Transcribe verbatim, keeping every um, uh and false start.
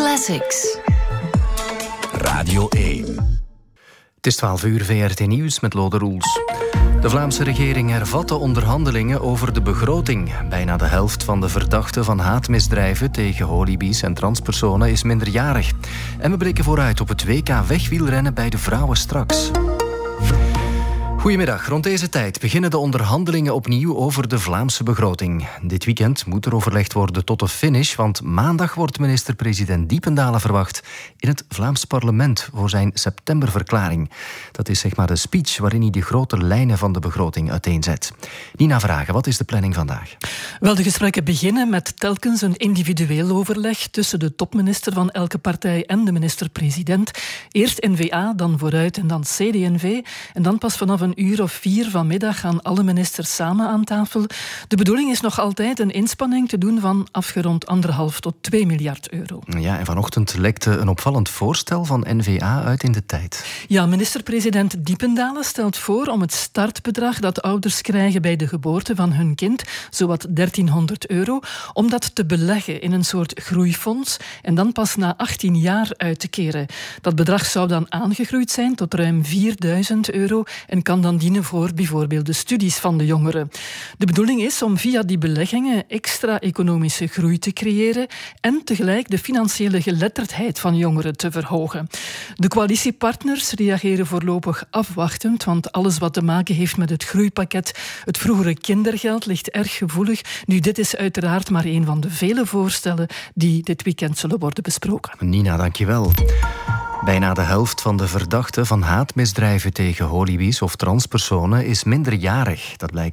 Classics. Radio één. Het is twaalf uur, V R T Nieuws met Lode Roels. De Vlaamse regering hervat de onderhandelingen over de begroting. Bijna de helft van de verdachten van haatmisdrijven tegen holibies en transpersonen is minderjarig. En we blikken vooruit op het W K wegwielrennen bij de vrouwen straks. Goedemiddag. Rond deze tijd beginnen de onderhandelingen opnieuw over de Vlaamse begroting. Dit weekend moet er overlegd worden tot de finish, want maandag wordt minister-president Diependalen verwacht in het Vlaams parlement voor zijn septemberverklaring. Dat is zeg maar de speech waarin hij de grote lijnen van de begroting uiteenzet. Nina Vragen, wat is de planning vandaag? Wel, de gesprekken beginnen met telkens een individueel overleg tussen de topminister van elke partij en de minister-president. Eerst N V A, dan Vooruit en dan C D en V. En dan pas vanaf een uur of vier vanmiddag gaan alle ministers samen aan tafel. De bedoeling is nog altijd een inspanning te doen van afgerond anderhalf tot twee miljard euro. Ja, en vanochtend lekte een opvallend voorstel van N V A uit in de tijd. Ja, minister-president Diependalen stelt voor om het startbedrag dat ouders krijgen bij de geboorte van hun kind, zowat dertienhonderd euro, om dat te beleggen in een soort groeifonds en dan pas na achttien jaar uit te keren. Dat bedrag zou dan aangegroeid zijn tot ruim vierduizend euro en kan dan dienen voor bijvoorbeeld de studies van de jongeren. De bedoeling is om via die beleggingen extra economische groei te creëren en tegelijk de financiële geletterdheid van jongeren te verhogen. De coalitiepartners reageren voorlopig afwachtend, want alles wat te maken heeft met het groeipakket, het vroegere kindergeld, ligt erg gevoelig. Nu, dit is uiteraard maar een van de vele voorstellen die dit weekend zullen worden besproken. Nina, dankjewel. Bijna de helft van de verdachten van haatmisdrijven tegen holibies of transpersonen is minderjarig. Dat blijkt